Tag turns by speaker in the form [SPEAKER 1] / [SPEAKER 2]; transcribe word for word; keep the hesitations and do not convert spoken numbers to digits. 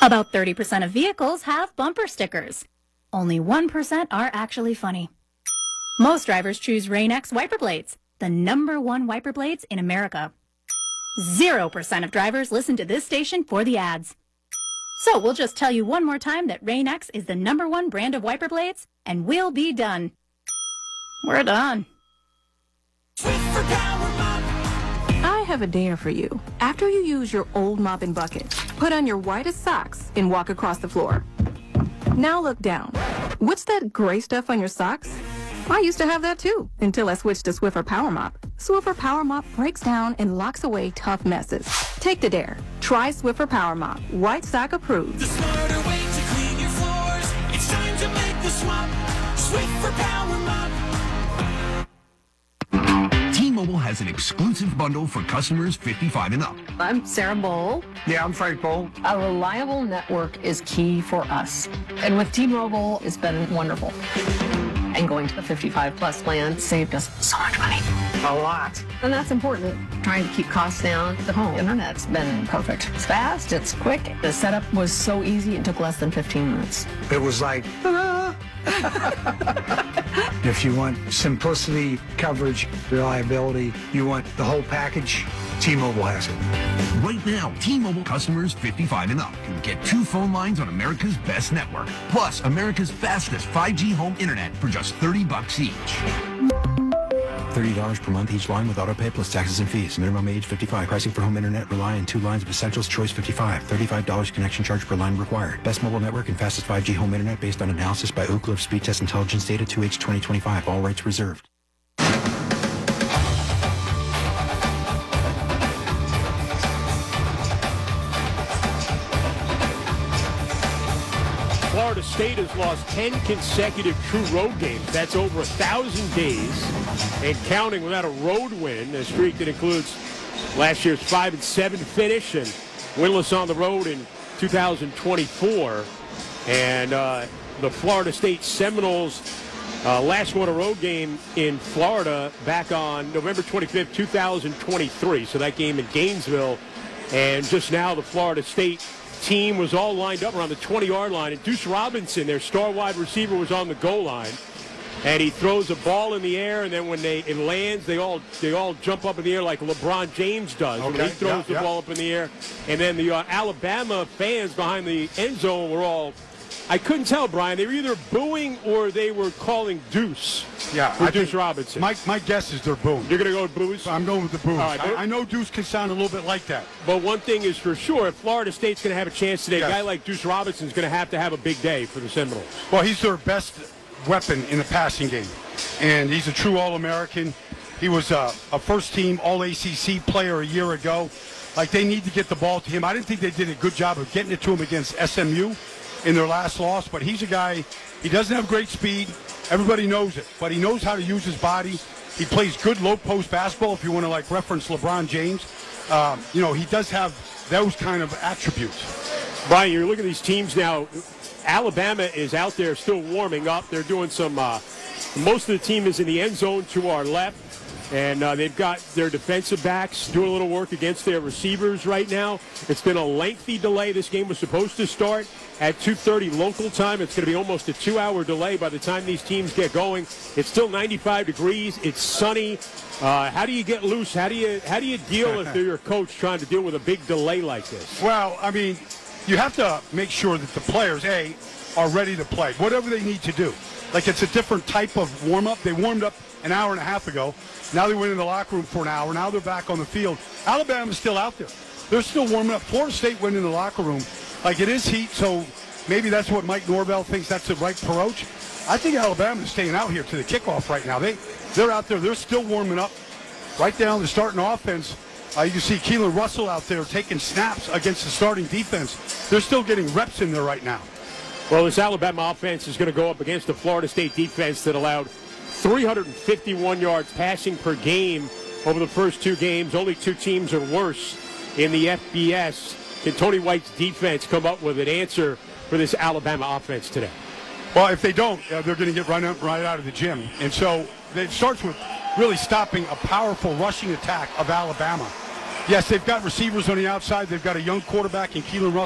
[SPEAKER 1] About thirty percent of vehicles have bumper stickers. Only one percent are actually funny. Most drivers choose Rain-X wiper blades, the number one wiper blades in America. Zero percent of drivers listen to this station for the ads. So we'll just tell you one more time that Rain-X is the number one brand of wiper blades, and we'll be done. We're done.
[SPEAKER 2] I have a dare for you. After you use your old mopping bucket, put on your whitest socks and walk across the floor. Now look down. What's that gray stuff on your socks? I used to have that too, until I switched to Swiffer Power Mop. Swiffer Power Mop breaks down and locks away tough messes. Take the dare. Try Swiffer Power Mop. White sock approved.
[SPEAKER 3] The smarter way to clean your floors. It's time to make the swap. Swiffer Power Mop.
[SPEAKER 4] T-Mobile has an exclusive bundle for customers fifty-five and up.
[SPEAKER 5] I'm Sarah Bowl.
[SPEAKER 6] Yeah, I'm Frank Bowl.
[SPEAKER 5] A reliable network is key for us. And with T-Mobile, it's been wonderful. And going to the fifty-five plus plan saved us so much money.
[SPEAKER 6] A lot.
[SPEAKER 5] And that's important. Trying to keep costs down. The home internet's been perfect. It's fast, it's quick. The setup was so easy, it took less than fifteen minutes.
[SPEAKER 6] It was like, ta-da! If you want simplicity, coverage, reliability, you want the whole package, T-Mobile has it.
[SPEAKER 4] Right now, T-Mobile customers fifty-five and up can get two phone lines on America's best network, plus America's fastest five G home internet for just thirty bucks each.
[SPEAKER 7] thirty dollars per month each line with autopay plus taxes and fees. Minimum age fifty-five. Pricing for home internet rely on two lines of Essentials Choice fifty-five. thirty-five dollars connection charge per line required. Best mobile network and fastest five G home internet based on analysis by Ookla of Speed Test Intelligence Data two H twenty twenty-five. All rights reserved.
[SPEAKER 8] Florida State has lost ten consecutive true road games. That's over a thousand days and counting without a road win, a streak that includes last year's five and seven finish and winless on the road in two thousand twenty-four. And uh, the Florida State Seminoles uh, last won a road game in Florida back on November twenty-fifth, two thousand twenty-three. So that game in Gainesville. And just now the Florida State team was all lined up around the twenty-yard line, and Deuce Robinson, their star wide receiver, was on the goal line, and he throws a ball in the air, and then when they it lands, they all they all jump up in the air like LeBron James does
[SPEAKER 6] Okay.
[SPEAKER 8] when he throws
[SPEAKER 6] yeah,
[SPEAKER 8] the
[SPEAKER 6] yeah.
[SPEAKER 8] ball up in the air. And then the uh, Alabama fans behind the end zone were all, I couldn't tell, Brian, they were either booing or they were calling Deuce
[SPEAKER 6] Yeah,
[SPEAKER 8] for
[SPEAKER 6] I
[SPEAKER 8] Deuce
[SPEAKER 6] think
[SPEAKER 8] Robinson.
[SPEAKER 6] My, my guess is they're booing.
[SPEAKER 8] You're going to go with boos?
[SPEAKER 6] I'm going with the booze.
[SPEAKER 8] All right, but-
[SPEAKER 6] I, I know Deuce can sound a little bit like that.
[SPEAKER 8] But one thing is for sure, if Florida State's going to have a chance today,
[SPEAKER 6] Yes.
[SPEAKER 8] a guy like Deuce Robinson is going to have to have a big day for the Seminoles.
[SPEAKER 6] Well, he's their best weapon in the passing game, and he's a true All-American. He was a, a first-team All-A C C player a year ago. Like, they need to get the ball to him. I didn't think they did a good job of getting it to him against S M U in their last loss, but he's a guy, he doesn't have great speed. Everybody knows it, but he knows how to use his body. He plays good low-post basketball, if you want to, like, reference LeBron James. Um, you know, he does have those kind of attributes.
[SPEAKER 8] Brian, you're looking at these teams now. Alabama is out there still warming up. They're doing some, uh, most of the team is in the end zone to our left. And uh, they've got their defensive backs doing a little work against their receivers right now. It's been a lengthy delay. This game was supposed to start at two thirty local time. It's going to be almost a two-hour delay by the time these teams get going. It's still ninety-five degrees. It's sunny. Uh, how do you get loose? How do you how do you deal if you're a coach trying to deal with a big delay like this?
[SPEAKER 6] Well, I mean, you have to make sure that the players, A, are ready to play, whatever they need to do. Like, it's a different type of warm-up. They warmed up an hour and a half ago. Now they went in the locker room for an hour. Now they're back on the field. Alabama's still out there. They're still warming up. Florida State went in the locker room. Like, it is heat, so maybe that's what Mike Norvell thinks that's the right approach. I think Alabama's staying out here to the kickoff right now. They, they're out there. They're still warming up. Right down the starting offense. Uh, you can see Keelan Russell out there taking snaps against the starting defense. They're still getting reps in there right now.
[SPEAKER 8] Well, this Alabama offense is going to go up against the Florida State defense that allowed three hundred fifty-one yards passing per game over the first two games. Only two teams are worse in the F B S. Can Tony White's defense come up with an answer for this Alabama offense today?
[SPEAKER 6] Well, if they don't, uh, they're going to get run up right out of the gym. And so it starts with really stopping a powerful rushing attack of Alabama. Yes, they've got receivers on the outside. They've got a young quarterback in Keelan Russell.